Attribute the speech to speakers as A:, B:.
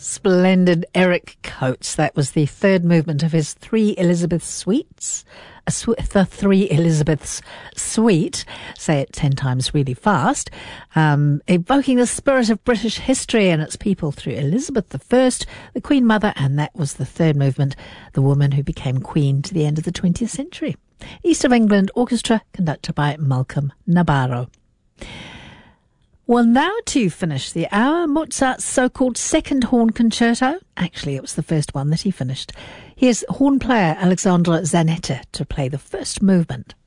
A: Splendid Eric Coates. That was the third movement of his Three Elizabeths Suites. The Three Elizabeths Suite. Say it 10 times really fast. Evoking the spirit of British history and its people through Elizabeth I, the Queen Mother, and that was the third movement, the woman who became Queen to the end of the 20th century. East of England Orchestra, conducted by Malcolm Nabarro. Well, now to finish the hour, Mozart's so-called second horn concerto. Actually, it was the first one that he finished. Here's horn player Alexandre Zanetta to play the first movement.